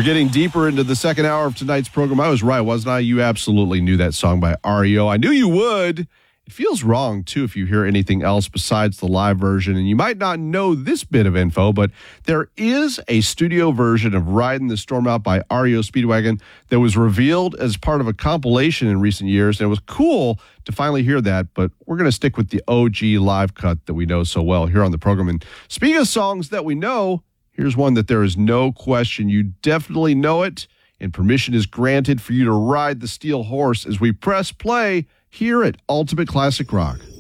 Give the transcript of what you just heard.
getting deeper into the second hour of tonight's program. I was right, wasn't I? You absolutely knew that song by REO. I knew you would. It feels wrong, too, if you hear anything else besides the live version. And you might not know this bit of info, but there is a studio version of Riding the Storm Out by REO Speedwagon that was revealed as part of a compilation in recent years. And it was cool to finally hear that, but we're going to stick with the OG live cut that we know so well here on the program. And speaking of songs that we know, here's one that there is no question you definitely know it, and permission is granted for you to ride the steel horse as we press play here at Ultimate Classic Rock.